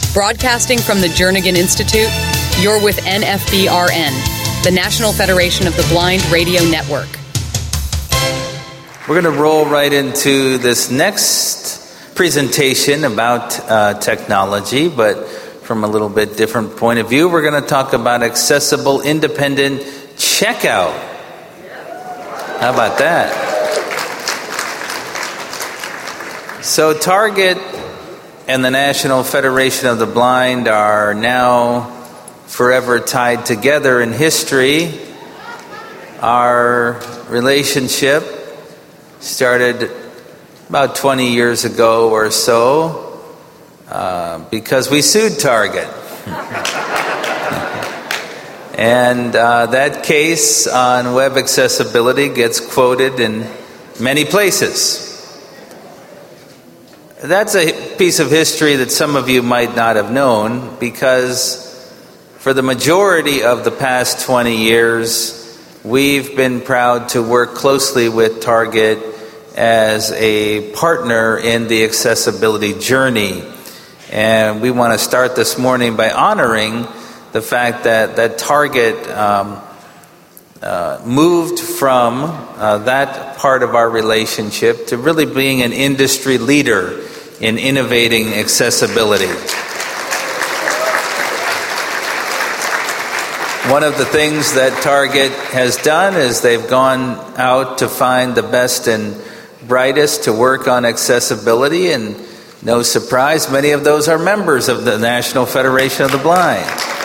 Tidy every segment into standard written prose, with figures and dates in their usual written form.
Broadcasting from the Jernigan Institute, you're with NFBRN, the National Federation of the Blind Radio Network. We're going to roll right into this next presentation about technology, but from a little bit different point of view. We're going to talk about accessible, independent checkout. How about that? So Target and the National Federation of the Blind are now forever tied together in history. Our relationship started about 20 years ago or so because we sued Target. And that case on web accessibility gets quoted in many places. That's a piece of history that some of you might not have known, because for the majority of the past 20 years, we've been proud to work closely with Target as a partner in the accessibility journey. And we want to start this morning by honoring the fact that Target moved from that part of our relationship to really being an industry leader in innovating accessibility. One of the things that Target has done is they've gone out to find the best and brightest to work on accessibility, and no surprise, many of those are members of the National Federation of the Blind.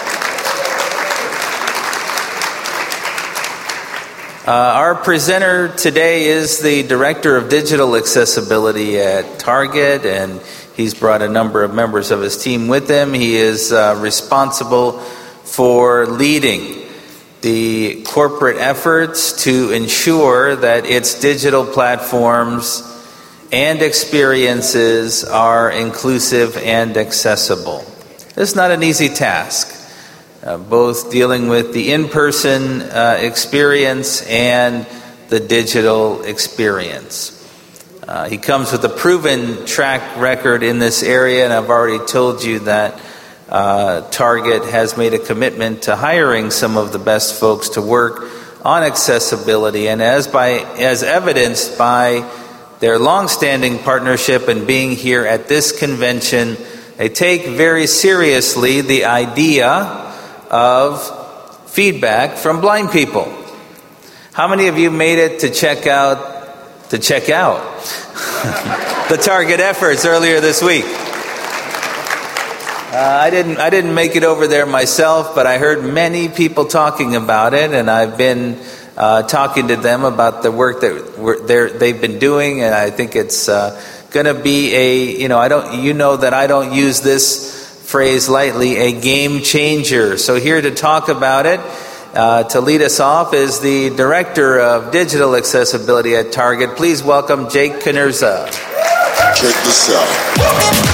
Our presenter today is the Director of Digital Accessibility at Target, and he's brought a number of members of his team with him. He is responsible for leading the corporate efforts to ensure that its digital platforms and experiences are inclusive and accessible. This is not an easy task. Both dealing with the in-person experience and the digital experience. He comes with a proven track record in this area, and I've already told you that Target has made a commitment to hiring some of the best folks to work on accessibility, and as evidenced by their long-standing partnership and being here at this convention, they take very seriously the idea of feedback from blind people. How many of you made it to check out the Target efforts earlier this week? I didn't make it over there myself, but I heard many people talking about it, and I've been talking to them about the work that they've been doing, and I think it's going to be that I don't use this phrase lightly, a game changer. So here to talk about it, to lead us off, is the Director of Digital Accessibility at Target. Please welcome Jake Kanurza. Check this out.